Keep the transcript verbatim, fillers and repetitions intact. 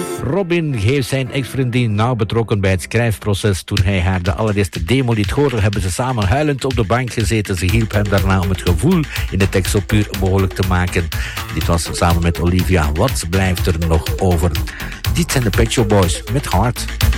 Robin heeft zijn ex-vriendin nauw betrokken bij het schrijfproces. Toen hij haar de allereerste demo liet horen, hebben ze samen huilend op de bank gezeten. Ze hielp hem daarna om het gevoel in de tekst zo puur mogelijk te maken. Dit was samen met Olivia. Wat blijft er nog over? Dit zijn de Pet Shop Boys met Hart.